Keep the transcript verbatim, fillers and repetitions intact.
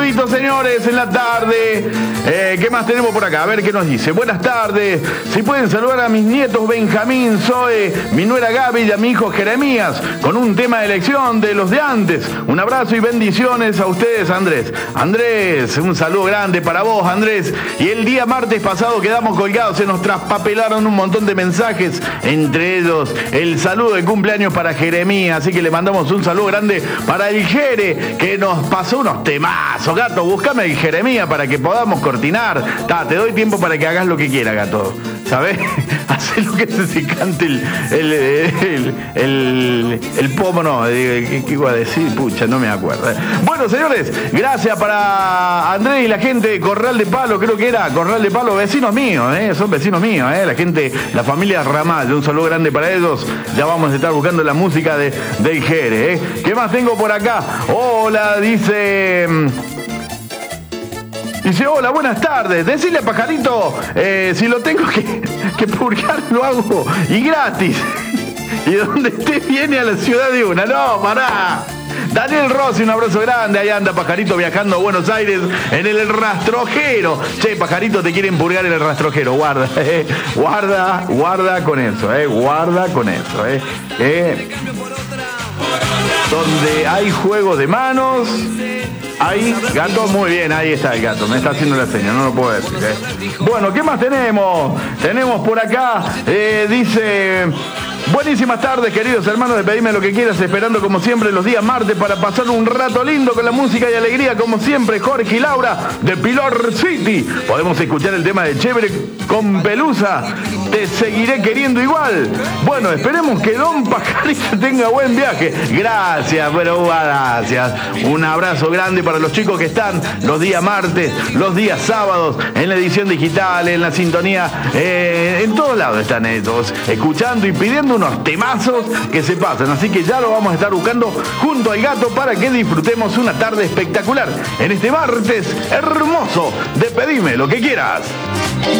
saluditos, señores, en la tarde. Eh, ¿Qué más tenemos por acá? A ver qué nos dice. Buenas tardes. Si pueden saludar a mis nietos Benjamín, Zoe, mi nuera Gaby y a mi hijo Jeremías con un tema de elección de los de antes. Un abrazo y bendiciones a ustedes, Andrés. Andrés, un saludo grande para vos, Andrés. Y el día martes pasado quedamos colgados, se nos traspapelaron un montón de mensajes, entre ellos el saludo de cumpleaños para Jeremías, así que le mandamos un saludo grande para el Jere, que nos pasó unos temazos. Gato, buscame el Jeremías para que podamos cortinar. Ta, te doy tiempo para que hagas lo que quieras, Gato. ¿Sabés? Hacer lo que se, se cante el, el, el, el, el pomo, no, ¿qué, qué iba a decir? Pucha, no me acuerdo. Bueno, señores, gracias para Andrés y la gente de Corral de Palo, creo que era Corral de Palo, vecinos míos, ¿eh? Son vecinos míos, ¿eh? La gente, la familia Ramal, un saludo grande para ellos. Ya vamos a estar buscando la música de, del Jere, ¿eh? ¿Qué más tengo por acá? Hola, dice... Dice, hola, buenas tardes. Decirle a Pajarito, eh, si lo tengo que, que purgar, lo hago. Y gratis. Y donde esté, viene a la ciudad de una. No, pará. Daniel Rossi, un abrazo grande. Ahí anda Pajarito viajando a Buenos Aires en el rastrojero. Che, Pajarito, te quieren purgar en el rastrojero. Guarda, eh. Guarda, guarda con eso, eh. Guarda con eso, eh. eh. Donde hay juegos de manos... Ahí, gato, muy bien, ahí está el gato, me está haciendo la seña, no lo puedo decir, ¿eh? Bueno, ¿qué más tenemos? Tenemos por acá, eh, dice... Buenísimas tardes, queridos hermanos de Pedime lo que quieras, esperando como siempre los días martes para pasar un rato lindo con la música y alegría, como siempre, Jorge y Laura de Pilar City. Podemos escuchar el tema de Chévere con Pelusa, Te seguiré queriendo igual. Bueno, esperemos que Don Pajarito tenga buen viaje. Gracias, pero gracias. Un abrazo grande para los chicos que están los días martes, los días sábados, en la edición digital, en la sintonía, eh, en todos lados están estos, escuchando y pidiendo unos temazos que se pasan, así que ya lo vamos a estar buscando junto al gato para que disfrutemos una tarde espectacular en este martes hermoso de Pedime lo que quieras.